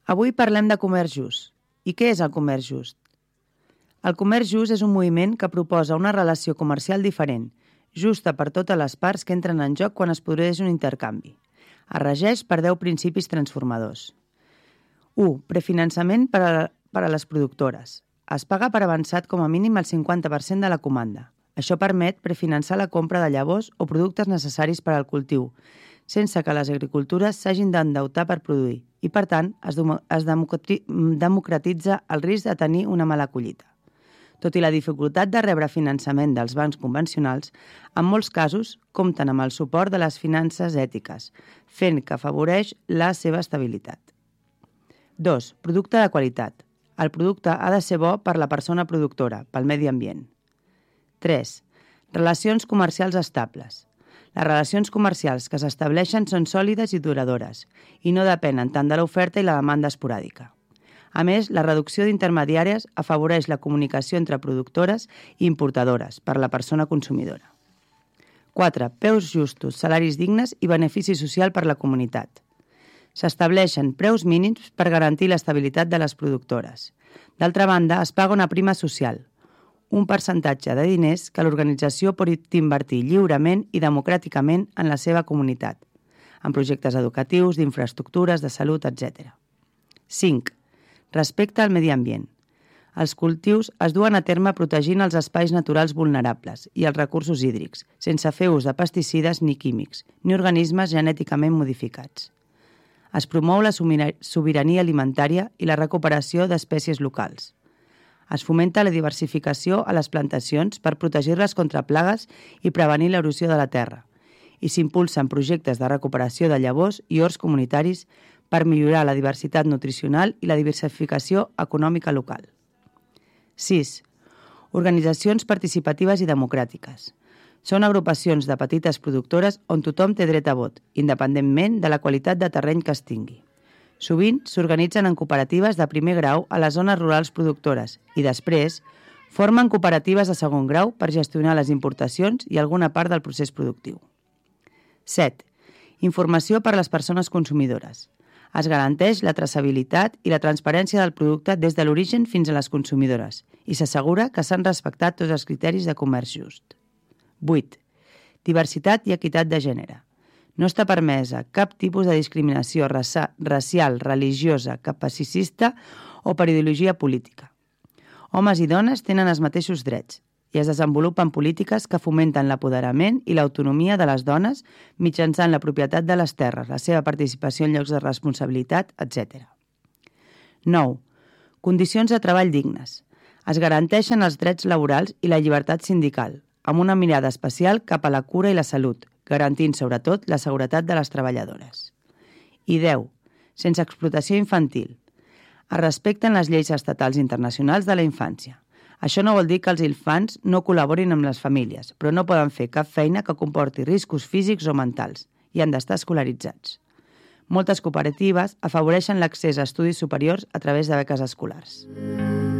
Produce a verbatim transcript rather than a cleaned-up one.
Avui parlem de comerç just. I què és el comerç just? El comerç just és un moviment que proposa una relació comercial diferent, justa per totes les parts que entren en joc quan es produeix un intercanvi. Es regeix per deu principis transformadors. u. Prefinançament per a, per a les productores. Es paga per avançat com a mínim el cinquanta per cent de la comanda. Això permet prefinançar la compra de llavors o productes necessaris per al cultiu, sense que les agricultures s'hagin d'endeutar per produir i, per tant, es, es democratitza el risc de tenir una mala collita. Tot i la dificultat de rebre finançament dels bancs convencionals, en molts casos compten amb el suport de les finances ètiques, fent que afavoreix la seva estabilitat. dos. Producte de qualitat. El producte ha de ser bo per la persona productora, pel medi ambient. tres. Relacions comercials estables. Les relacions comercials que s'estableixen són sòlides i duradores i no depenen tant de l'oferta i la demanda esporàdica. A més, la reducció d'intermediàries afavoreix la comunicació entre productores i importadores per la persona consumidora. quatre. Preus justos, salaris dignes i benefici social per la comunitat. S'estableixen preus mínims per garantir l'estabilitat de les productores. D'altra banda, es paga una prima social, un percentatge de diners que l'organització pot invertir lliurement i democràticament en la seva comunitat, en projectes educatius, d'infraestructures, de salut, etcètera. cinc. Respecte al medi ambient. Els cultius es duen a terme protegint els espais naturals vulnerables i els recursos hídrics, sense fer ús de pesticides ni químics, ni organismes genèticament modificats. Es promou la sobirania alimentària i la recuperació d'espècies locals. Es fomenta la diversificació a les plantacions per protegir-les contra plagues i prevenir l'erosió de la terra, i s'impulsen projectes de recuperació de llavors i horts comunitaris per millorar la diversitat nutricional i la diversificació econòmica local. sis. Organitzacions participatives i democràtiques. Són agrupacions de petites productores on tothom té dret a vot, independentment de la qualitat de terreny que es tingui. Sovint s'organitzen en cooperatives de primer grau a les zones rurals productores i després formen cooperatives de segon grau per gestionar les importacions i alguna part del procés productiu. set. Informació per a les persones consumidores. Es garanteix la traçabilitat i la transparència del producte des de l'origen fins a les consumidores i s'assegura que s'han respectat tots els criteris de comerç just. vuit. Diversitat i equitat de gènere. No està permesa cap tipus de discriminació raça, racial, religiosa, capacicista o per ideologia política. Homes i dones tenen els mateixos drets i es desenvolupen polítiques que fomenten l'apoderament i l'autonomia de les dones mitjançant la propietat de les terres, la seva participació en llocs de responsabilitat, etcètera. nou. Condicions de treball dignes. Es garanteixen els drets laborals i la llibertat sindical, amb una mirada especial cap a la cura i la salut, garantint sobretot la seguretat de les treballadores. I deu. Sense explotació infantil. Es respecten les lleis estatals i internacionals de la infància. Això no vol dir que els infants no col·laborin amb les famílies, però no poden fer cap feina que comporti riscos físics o mentals i han d'estar escolaritzats. Moltes cooperatives afavoreixen l'accés a estudis superiors a través de beques escolars.